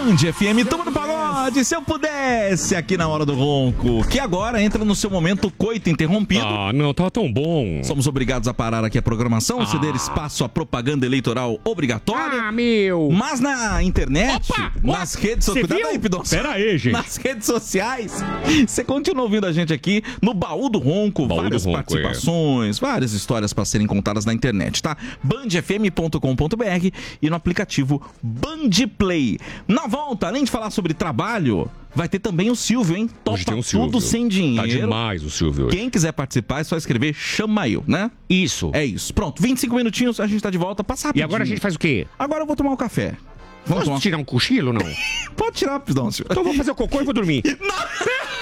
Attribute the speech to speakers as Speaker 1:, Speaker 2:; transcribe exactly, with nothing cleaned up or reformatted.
Speaker 1: Band F M, tamo no pagode, se eu pudesse, aqui na Hora do Ronco, que agora entra no seu momento coito interrompido.
Speaker 2: Ah, não, tava tão bom.
Speaker 1: Somos obrigados a parar aqui a programação,
Speaker 2: ah.
Speaker 1: ceder espaço à propaganda eleitoral obrigatória.
Speaker 2: Ah, meu.
Speaker 1: Mas na internet,
Speaker 2: Opa,
Speaker 1: nas
Speaker 2: opa,
Speaker 1: redes sociais... Cuidado aí, Pidoncio.
Speaker 2: Pera aí, gente.
Speaker 1: Nas redes sociais, você continua ouvindo a gente aqui no Baú do Ronco,
Speaker 2: Baú
Speaker 1: várias
Speaker 2: do Ronco,
Speaker 1: participações, é. várias histórias para serem contadas na internet, tá? band f m ponto com ponto b r e no aplicativo Band Play. Na volta, além de falar sobre trabalho, vai ter também o Silvio, hein? Topa
Speaker 2: tem um Silvio.
Speaker 1: Tudo sem dinheiro.
Speaker 2: Tá demais o Silvio hoje.
Speaker 1: Quem quiser participar é só escrever Chama Eu, né?
Speaker 2: Isso.
Speaker 1: É isso. Pronto, vinte e cinco minutinhos, a gente tá de volta. Passa rapidinho.
Speaker 2: E agora a gente faz o quê?
Speaker 1: Agora eu vou tomar um café. Vamos
Speaker 2: Posso
Speaker 1: tomar...
Speaker 2: tirar um cochilo ou não?
Speaker 1: Pode tirar, Pidoncio.
Speaker 2: Então eu vou fazer o cocô e vou dormir.
Speaker 1: Não.